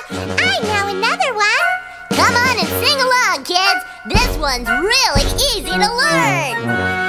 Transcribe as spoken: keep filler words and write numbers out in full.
I know another one. Come on and sing along, kids. This one's really easy to learn.